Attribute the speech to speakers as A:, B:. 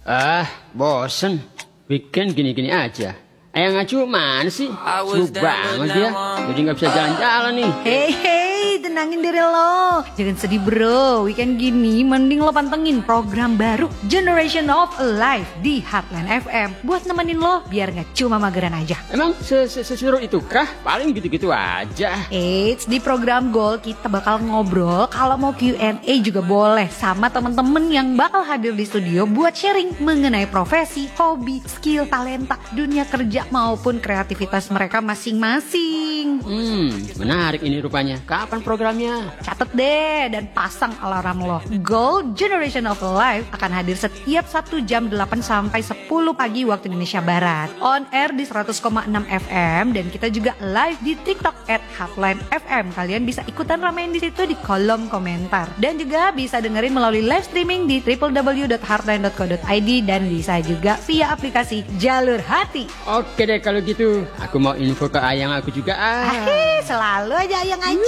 A: Bosen. Weekend gini-gini aja. Ayang Acu mana sih? Sibuk banget dia. Jadi gak bisa jalan-jalan nih.
B: Hey, tenangin diri lo. Jangan sedih bro. Weekend gini mending lo pantengin program baru Generation of Life di Heartland FM. Buat nemenin lo biar gak cuma mageran aja.
A: Emang seseru itu kah? Paling gitu-gitu aja.
B: Eits, di program Gold kita bakal ngobrol. Kalau mau Q&A juga boleh. Sama temen-temen yang bakal hadir di studio buat sharing mengenai profesi, hobi, skill, talenta, dunia kerja maupun kreativitas mereka masing-masing.
A: Menarik ini rupanya. Kapan programnya?
B: Catet deh dan pasang alarm lo. Gold Generation of Life akan hadir setiap 1 jam 8 sampai 10 pagi waktu Indonesia Barat. On air di 100,6 FM dan kita juga live di TikTok @Heartland_FM. Kalian bisa ikutan ramein di situ di kolom komentar. Dan juga bisa dengerin melalui live streaming di www.heartland.co.id dan bisa juga via aplikasi Jalur Hati.
A: Oke deh kalau gitu. Aku mau info ke Ayang aku juga.
B: Selalu aja Ayang Acu.